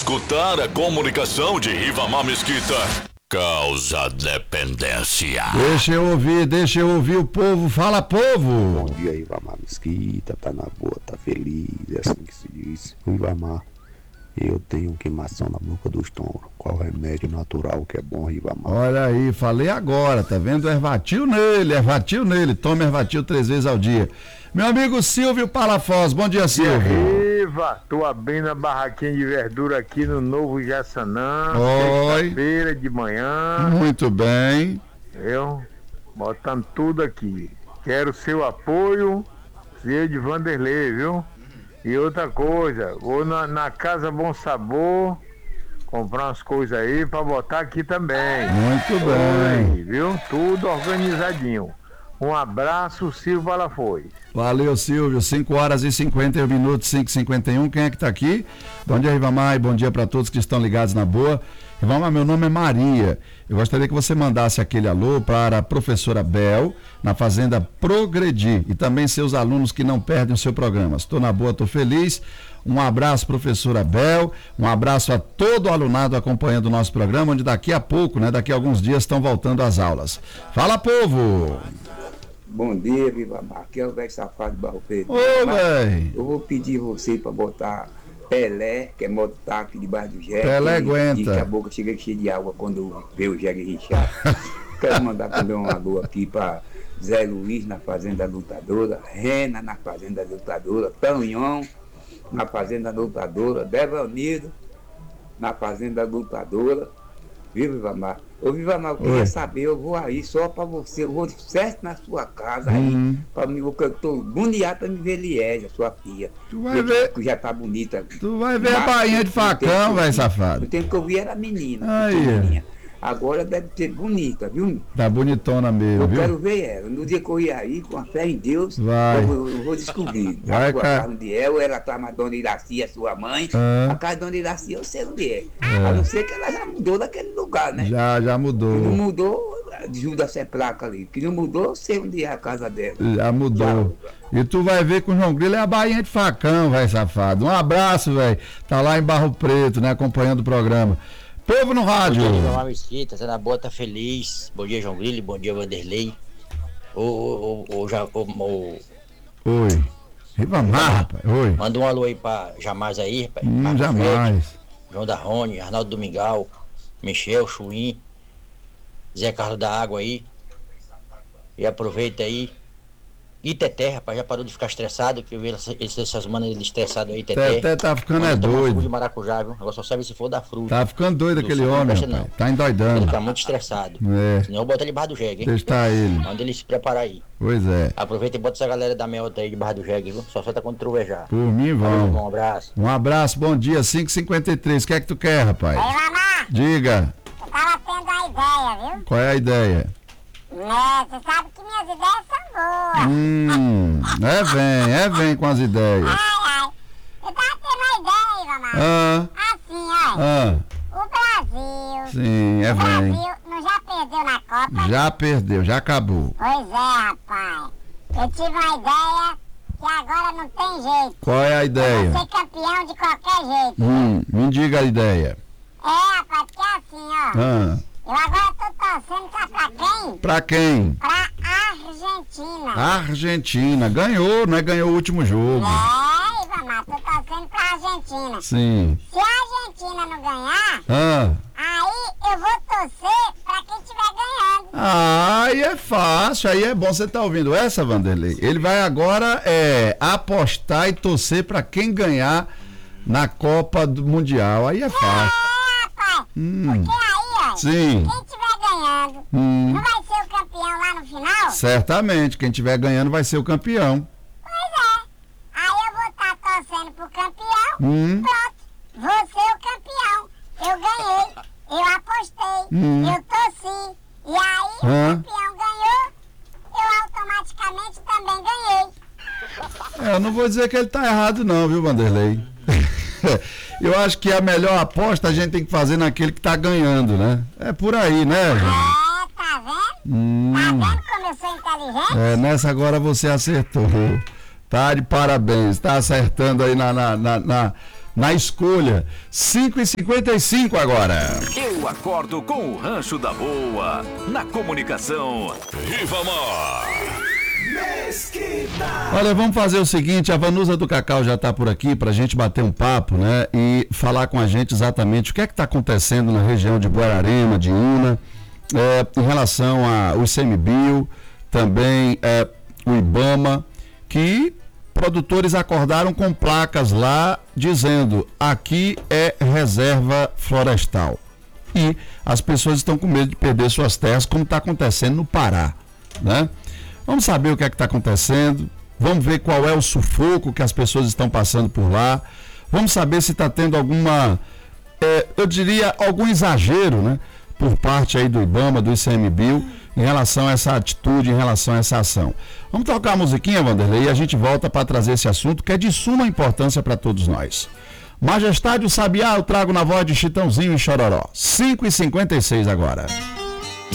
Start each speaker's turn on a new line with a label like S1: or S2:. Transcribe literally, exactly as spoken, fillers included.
S1: escutar a comunicação de Ribamar Mesquita causa dependência.
S2: Deixa eu ouvir, deixa eu ouvir o povo. Fala, povo!
S3: Bom dia, Ribamar Mesquita, tá na boa, tá feliz, é assim que se diz. Ribamar, eu tenho queimação na boca do estômago. Qual remédio natural que é bom, Ribamar?
S2: Olha aí, falei agora, tá vendo? Ervatil nele, ervatil nele. Toma ervatil três vezes ao dia. Meu amigo Silvio Palafoz, bom dia, Silvio.
S4: Riva, tô abrindo a barraquinha de verdura aqui no Novo Jaçanã.
S2: Oi.
S4: Sexta-feira de manhã.
S2: Muito bem.
S4: Eu botando tudo aqui. Quero seu apoio, seu de Vanderlei, viu? E outra coisa, vou na, na Casa Bom Sabor comprar umas coisas aí pra botar aqui também.
S2: Muito bem.
S4: Oi, viu? Tudo organizadinho. Um abraço, Silvio Palafoz.
S2: Valeu, Silvio. cinco horas e cinquenta e um minutos, cinco e cinquenta e um. Quem é que tá aqui? Bom dia, Ribamar, e bom dia para todos que estão ligados na boa. Ribamar, meu nome é Maria. Eu gostaria que você mandasse aquele alô para a professora Bel, na Fazenda Progredir, e também seus alunos que não perdem o seu programa. Estou na boa, estou feliz. Um abraço, professora Bel. Um abraço a todo o alunado acompanhando o nosso programa, onde daqui a pouco, né, daqui a alguns dias, estão voltando às aulas. Fala, povo!
S5: Bom dia, Ribamar. Aqui é o velho safado de Barro Preto.
S2: Ô, velho!
S5: Eu vou pedir você para botar Pelé, que é mototáxi debaixo do jegue.
S2: Pelé aguenta.
S5: Que a boca chega cheia de água quando vê o jegue Richard. Quero mandar também um alô aqui para Zé Luiz na Fazenda Lutadora, Rena na Fazenda Lutadora, Tanhão na Fazenda Lutadora, Devanildo na Fazenda Lutadora. Viu, Ribamar? Ô, Ribamar, eu queria
S2: Oi. saber,
S5: saber, eu vou aí só pra você, eu vou certo na sua casa
S2: Uhum.
S5: aí, pra mim, porque eu tô agoniado pra me ver Liégia, sua filha.
S2: Tu vai
S5: que,
S2: ver-
S5: que já tá bonita.
S2: Tu vai ver a
S5: Mas,
S2: bainha de
S5: no tempo que
S2: facão,
S5: eu
S2: velho
S5: vi-
S2: safado.
S5: No tempo que eu vi era menina,
S2: Aí.
S5: pequenininha. Agora deve ser bonita, viu?
S2: Tá bonitona mesmo,
S5: Eu
S2: viu?
S5: quero ver ela. No dia que eu ir aí, com a fé em Deus,
S2: Vai.
S5: eu, vou- eu vou descobrir.
S2: Vai,
S5: a sua
S2: cara.
S5: casa onde é, ou ela tá na Dona Iracia, a sua mãe.
S2: Ah.
S5: A casa da Dona Iracia eu sei onde é. A não ser que ela já mudou daquele lugar, né?
S2: Já, já
S5: Que não
S2: mudou.
S5: mudou, ajuda sem placa ali. Que não mudou, eu sei onde é a casa dela.
S2: Já mudou. E tu vai ver que o João Grilo é a bainha de facão, velho safado. Um abraço, velho. Tá lá em Barro Preto, né? Acompanhando o programa. Povo no rádio.
S6: Bom dia, Ribamar Mesquita, tá na boa, tá feliz. Bom dia, João Grilo, bom dia, Vanderlei. Ô, ô, ô, ô, já, ô, ô,
S2: Oi. Ribamar, rapaz. Oi.
S6: manda um alô aí pra Jamais aí, rapaz.
S2: Hum,
S6: Marco Fred,
S2: jamais.
S6: João da Rony, Arnaldo Domingal, Michel, Chuim, Zé Carlos da Água aí. E aproveita aí. E Teté, rapaz, já parou de ficar estressado, que eu vi essa- essas semanas ele estressado aí, Teté.
S2: Teté tá ficando é
S6: Manda tomar um suco de
S2: doido.
S6: maracujá, viu? Agora só serve se for da fruta.
S2: Tá ficando doido
S6: Não
S2: aquele
S6: sabe, não
S2: homem,
S6: presta,
S2: rapaz.
S6: não.
S2: Tá endoidando.
S6: Ele tá muito estressado.
S2: É.
S6: Senão eu boto ele debaixo do jegue, hein?
S2: Deixa ele.
S6: Manda ele se preparar aí.
S2: Pois é.
S6: Aproveita e bota essa galera da Meota aí debaixo do jegue, viu? Só solta quando trovejar.
S2: Por mim,
S6: Valeu,
S2: vão.
S6: um abraço.
S2: Um abraço, bom dia. cinco e cinquenta e três. O que é que tu quer, rapaz?
S7: Ei, mamá,
S2: Diga.
S7: eu tava tendo a ideia, viu?
S2: Qual é a ideia?
S7: Né, você sabe que minhas ideias são boas.
S2: Hum. É vem, é vem com as ideias.
S7: Ai, ai. Eu tava tendo uma ideia, mamá.
S2: Ah,
S7: Assim, ó.
S2: ah.
S7: O Brasil.
S2: Sim, é
S7: O
S2: vem.
S7: Brasil não já perdeu na Copa?
S2: Já perdeu, já acabou.
S7: Pois é, rapaz. Eu tive uma ideia que agora não tem jeito.
S2: Qual é a
S7: Eu
S2: ideia?
S7: vou ser campeão de qualquer jeito.
S2: Hum, me diga a ideia.
S7: É, rapaz, porque é assim, ó.
S2: Ah,
S7: Eu agora tô torcendo, sabe pra quem?
S2: pra quem?
S7: Pra Argentina.
S2: Argentina. Ganhou, né? Ganhou o último jogo.
S7: É, Ivamar, tô torcendo pra Argentina.
S2: Sim.
S7: Se a Argentina não ganhar,
S2: Ah,
S7: aí eu vou torcer pra quem estiver ganhando.
S2: ah, aí é fácil, aí é bom. Você tá ouvindo essa, Vanderlei? Ele vai agora é, apostar e torcer pra quem ganhar na Copa do Mundial. Aí é fácil.
S7: É, rapaz,
S2: Hum,
S7: porque aí, ó,
S2: sim.
S7: quem estiver ganhando,
S2: Hum,
S7: não vai ser o campeão lá no final?
S2: certamente, quem estiver ganhando vai ser o campeão.
S7: Pois é. Aí eu vou estar torcendo pro campeão,
S2: Hum,
S7: pronto, vou ser o campeão. Eu ganhei, eu apostei,
S2: Hum.
S7: eu torci, e aí o
S2: Hã?
S7: campeão ganhou, eu automaticamente também ganhei.
S2: é, eu não vou dizer que ele tá errado não, viu, Vanderlei? Eu acho que a melhor aposta a gente tem que fazer naquele que tá ganhando, né? É por aí, né, gente?
S7: É, tá vendo?
S2: Hum,
S7: Tá vendo como eu sou inteligente?
S2: é, nessa agora você acertou. Tá de parabéns, tá acertando aí na, na, na, na- na escolha. cinco e cinquenta e cinco agora.
S8: Eu acordo com o Rancho da Boa, na comunicação.
S1: Ribamar.
S2: Olha, vamos fazer o seguinte, a Vanusa do Cacau já está por aqui para a gente bater um papo, né? E falar com a gente exatamente o que é que está acontecendo na região de Guararema, de Una, é, em relação ao ICMBio, também é, o IBAMA, que produtores acordaram com placas lá dizendo aqui é reserva florestal. E as pessoas estão com medo de perder suas terras, como está acontecendo no Pará, né? Vamos saber o que é que está acontecendo, vamos ver qual é o sufoco que as pessoas estão passando por lá, vamos saber se está tendo alguma, é, eu diria, algum exagero, né, por parte aí do IBAMA, do ICMBio, em relação a essa atitude, em relação a essa ação. Vamos tocar a musiquinha, Vanderlei, e a gente volta para trazer esse assunto que é de suma importância para todos nós. Majestade o Sabiá, eu trago na voz de Chitãozinho e Chororó. cinco e cinquenta e seis agora.